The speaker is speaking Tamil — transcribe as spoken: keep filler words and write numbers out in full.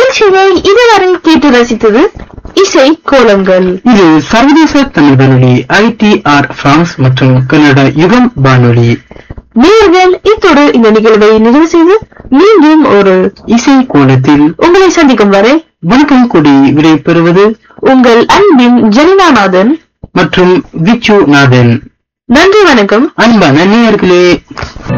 நிகழ்ச்சியை இதுவரை கேட்டு ரசித்தது இசை கோலங்கள். இது சர்வதேச தமிழ் வானொலி ஐ டி ஆர் பிரான்ஸ் மற்றும் கனடா யுகம் வானொலி. நேயர்கள் இத்தோடு இந்த நிகழ்வை நிறைவு செய்து மீண்டும் ஒரு இசை கோலத்தில் உங்களை சந்திக்கும் வரை வணக்கம் கூடி விடை பெறுவது உங்கள் அன்பின் ஜெனினாநாதன் மற்றும் விச்சு நாதன். நன்றி, வணக்கம் அன்பான நேயர்களே.